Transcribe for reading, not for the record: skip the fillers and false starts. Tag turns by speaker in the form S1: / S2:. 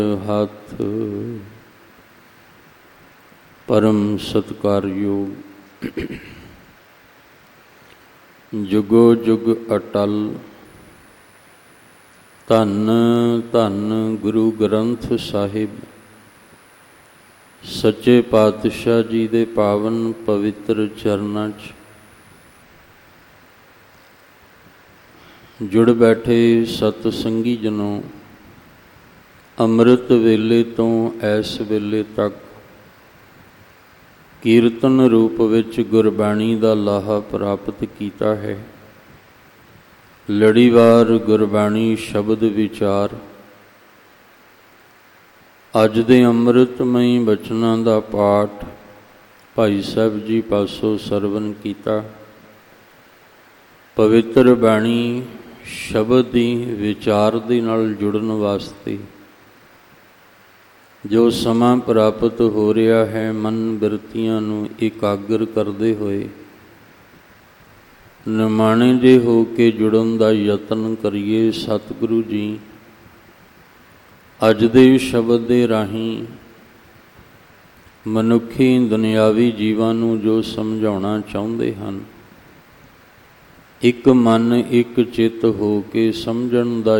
S1: ਹੱਥ ਪਰਮ ਸਤਿਕਾਰਯੋਗ ਜੁਗੋ ਜੁਗ ਅਟਲ ਧੰਨ ਧੰਨ ਗੁਰੂ ਗ੍ਰੰਥ ਸਾਹਿਬ ਸੱਚੇ ਪਾਤਸ਼ਾਹ ਜੀ ਦੇ ਪਾਵਨ ਪਵਿੱਤਰ ਚਰਨਾਂ 'ਚ ਜੁੜ ਬੈਠੇ ਸਤ ਸੰਗੀ ਜਨੋ, ਅੰਮ੍ਰਿਤ ਵੇਲੇ ਤੋਂ ਇਸ ਵੇਲੇ ਤੱਕ ਕੀਰਤਨ ਰੂਪ ਵਿੱਚ ਗੁਰਬਾਣੀ ਦਾ ਲਾਹਾ ਪ੍ਰਾਪਤ ਕੀਤਾ ਹੈ। ਲੜੀਵਾਰ ਗੁਰਬਾਣੀ ਸ਼ਬਦ ਵਿਚਾਰ ਅੱਜ ਦੇ ਅੰਮ੍ਰਿਤਮਈ ਬਚਨਾਂ ਦਾ ਪਾਠ ਭਾਈ ਸਾਹਿਬ ਜੀ ਪਾਸੋਂ ਸਰਵਨ ਕੀਤਾ। ਪਵਿੱਤਰ ਬਾਣੀ ਸ਼ਬਦ ਦੀ ਵਿਚਾਰ ਦੇ ਨਾਲ ਜੁੜਨ ਵਾਸਤੇ ਜੋ ਸਮਾਂ ਪ੍ਰਾਪਤ ਹੋ ਰਿਹਾ ਹੈ, ਮਨ ਬਿਰਤੀਆਂ ਨੂੰ ਇਕਾਗਰ ਕਰਦੇ ਹੋਏ ਨਿਮਾਣੇ ਜਿਹੇ ਹੋ ਕੇ ਜੁੜਨ ਦਾ ਯਤਨ ਕਰੀਏ। ਸਤਿਗੁਰੂ ਜੀ ਅੱਜ ਦੇ ਸ਼ਬਦ ਦੇ ਰਾਹੀਂ ਮਨੁੱਖੀ ਦੁਨਿਆਵੀ ਜੀਵਾਂ ਨੂੰ ਜੋ ਸਮਝਾਉਣਾ ਚਾਹੁੰਦੇ ਹਨ, ਇੱਕ ਮਨ ਇੱਕ ਚਿੱਤ ਹੋ ਕੇ ਸਮਝਣ ਦਾ